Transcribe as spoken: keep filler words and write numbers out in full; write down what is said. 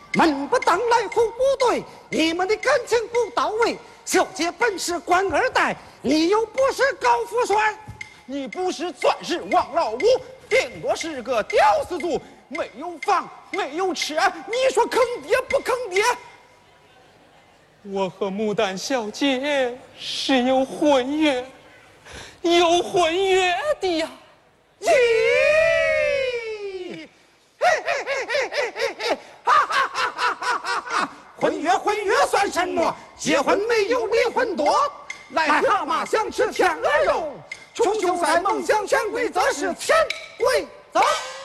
门不当来虎不对，你们的感情不到位。小姐本是官二代，你又不是高富帅， 你不是钻石王老五，顶多是个屌丝族，没有房没有车，你说坑爹不坑爹？ 我和牡丹小姐是有婚约，有婚约的呀。 咦，嘿嘿嘿嘿嘿嘿嘿，哈哈哈哈哈哈哈！婚约婚约算什么？结婚没有离婚多。 癞蛤蟆想吃天鹅肉， 穷秀才梦想潜规则是潜规则。